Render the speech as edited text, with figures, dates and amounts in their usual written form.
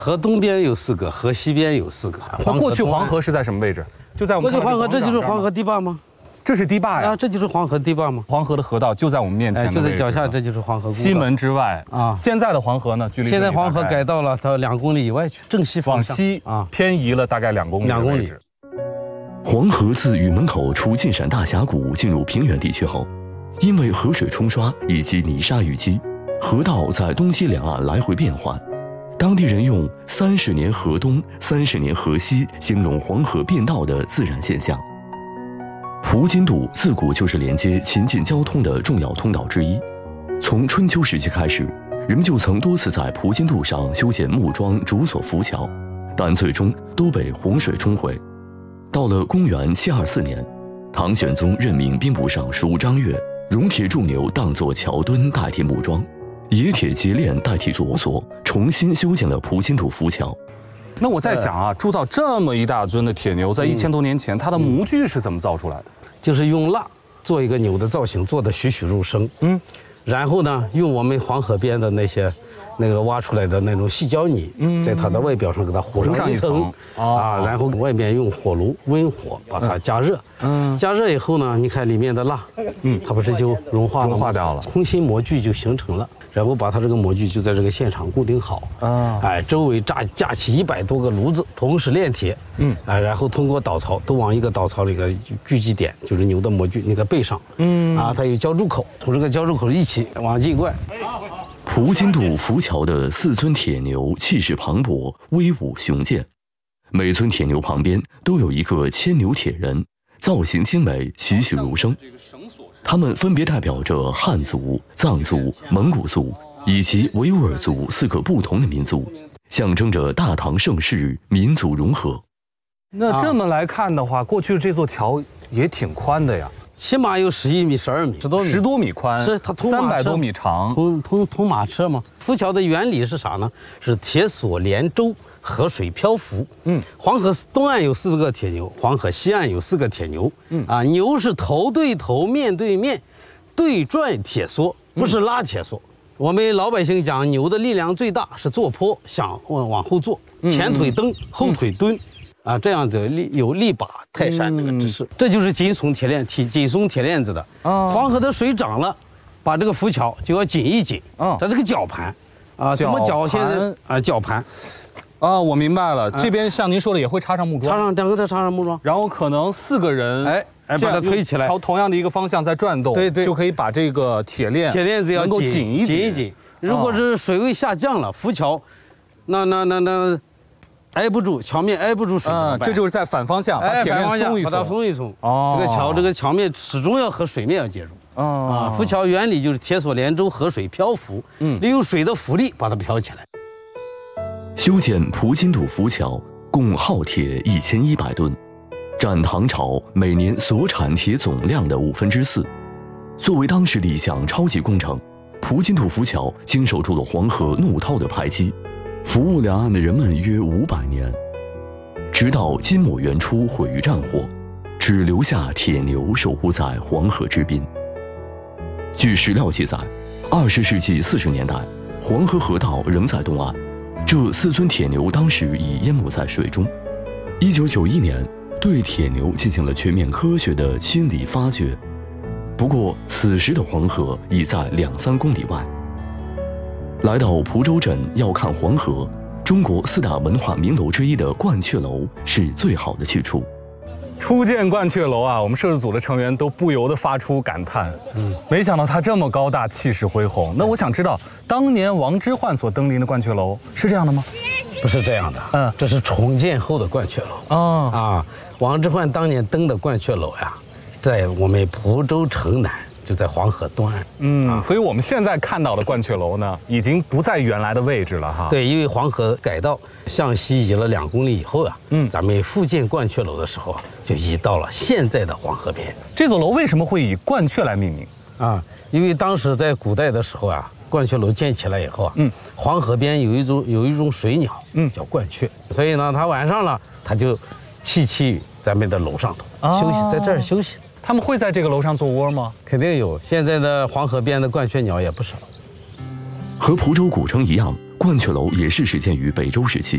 河东边有4个，河西边有4个。 那过去黄河是在什么位置？就在我们过去黄河，这就是黄河堤坝吗？ 这是堤坝呀， 这就是黄河堤坝吗？ 黄河的河道就在我们面前， 就在脚下，这就是黄河。 西门之外啊，现在的黄河呢，距离现在黄河改道了，到2公里以外去，正西方向往西啊，偏移了大概2公里。2公里。 黄河自禹门口出晋陕大峡谷进入平原地区后，因为河水冲刷以及泥沙淤积，河道在东西两岸来回变换。当地人用30年河东，30年河西形容黄河变道的自然现象。蒲津渡自古就是连接秦晋交通的重要通道之一。从春秋时期开始，人们就曾多次在蒲津渡上修建木桩竹索浮桥，但最终都被洪水冲毁。到了公元724年，唐玄宗任命兵部尚书张悦，熔铁铸牛当作桥墩代替木桩，冶铁结炼代替竹索，重新修建了蒲津渡浮桥。 那我在想啊，铸造这么一大尊的铁牛，在1000多年前，它的模具是怎么造出来的？ 就是用蜡做一个牛的造型，做的栩栩如生。然后呢，用我们黄河边的那个挖出来的那种细胶泥，在它的外表上给它糊上一层然后外面用火炉温火把它加热。加热以后呢，你看里面的蜡，它不是就融化掉了， 空心模具就形成了。然后把它这个模具就在这个现场固定好周围架起100多个炉子，同时炼铁，然后通过导槽都往一个导槽里个聚集点，就是牛的模具那个背上，它有浇筑口，从这个浇筑口一起往进灌。 蒲津渡浮桥的4尊铁牛气势磅礴，威武雄健，每尊铁牛旁边都有一个牵牛铁人，造型精美，栩栩如生。他们分别代表着汉族、藏族、蒙古族以及维吾尔族4个不同的民族，象征着大唐盛世，民族融合。 那这么来看的话，过去这座桥也挺宽的呀， 起码有11米、12米、 10多米宽， 是它通马车 300多米长， 通马车嘛。浮桥的原理是啥呢？是铁索连舟，河水漂浮。黄河东岸有4个铁牛，黄河西岸有4个铁牛。牛是头对头、面对面，对转铁索，不是拉铁索。我们老百姓讲牛的力量最大是坐坡，想往后坐，前腿蹬，后腿蹲。这样的有力把泰山这个姿势，这就是紧松铁链子的。黄河的水涨了，把这个浮桥就要紧一紧。它这个绞盘，怎么绞？现在绞盘。 我明白了，这边像您说的也会插上木桩， 插上木桩， 然后可能4个人， 把它推起来， 朝同样的一个方向在转动， 对， 就可以把这个铁链子要能够紧一紧。 如果是水位下降了，浮桥，那挨不住，桥面挨不住水怎么办？ 这就是在反方向把铁链松一松， 把它松一松。这个桥面始终要和水面要接触。浮桥原理就是铁索连舟，河水漂浮，利用水的浮力把它漂起来。 修建蒲津渡浮桥共耗铁1100吨，占唐朝每年所产铁总量的4%。作为当时的一项超级工程，蒲津渡浮桥经受住了黄河怒涛的排击，服务两岸的人们约500年，直到金末元初毁于战火，只留下铁牛守护在黄河之滨。据史料记载，20世纪40年代，黄河河道仍在东岸，这4尊铁牛当时已淹没在水中。1991年，对铁牛进行了全面科学的清理发掘。不过，此时的黄河已在2-3公里外。来到蒲州镇要看黄河，中国4大文化名楼之一的鹳雀楼是最好的去处。 初见鹳雀楼啊，我们摄制组的成员都不由得发出感叹。没想到它这么高大，气势恢宏。那我想知道，当年王之涣所登临的鹳雀楼是这样的吗？ 不是这样的，这是重建后的鹳雀楼。王之涣当年登的鹳雀楼呀，在我们蒲州城南。就在黄河东岸， 所以我们现在看到的鹳雀楼呢，已经不在原来的位置了哈。 对，因为黄河改道向西移了2公里以后啊，咱们复建鹳雀楼的时候啊，就移到了现在的黄河边。 这座楼为什么会以鹳雀来命名因为当时在古代的时候啊，鹳雀楼建起来以后啊，黄河边有一种水鸟，叫鹳雀，所以呢，它晚上了，它就栖于咱们的楼上头休息，在这儿休息。 他们会在这个楼上做窝吗？ 肯定有，现在的黄河边的鹳雀鸟也不少。 和蒲州古城一样，鹳雀楼也是始建于北周时期。